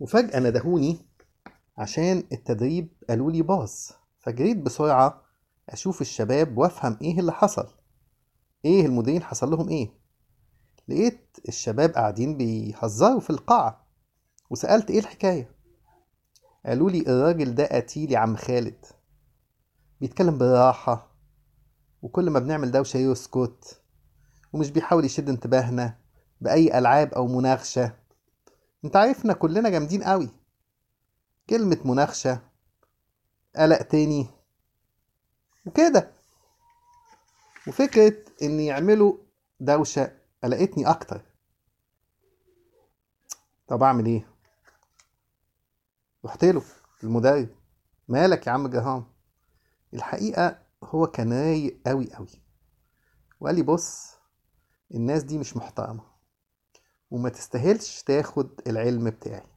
وفجأة ندهوني عشان التدريب قالوا لي باظ. فجريت بسرعة أشوف الشباب وأفهم إيه اللي حصل. إيه المديرين حصل لهم إيه؟ لقيت الشباب قاعدين بيهزروا في القاعة، وسألت إيه الحكاية. قالوا لي الراجل ده قتيل يا عم خالد، بيتكلم بالراحة، وكل ما بنعمل دوشة يسكت، ومش بيحاول يشد انتباهنا بأي ألعاب أو مناغشة. انت عارفنا كلنا جامدين قوي. كلمة مناغشة، قلق تاني وكده. وفكرة إن يعملوا دوشة قلقتني أكتر. طب أعمل إيه؟ رحت له المدرب. مالك يا عم جهام؟ الحقيقة هو كان رايق أوي أوي، وقال لي بص، الناس دي مش محترمة وما تستاهلش تاخد العلم بتاعي.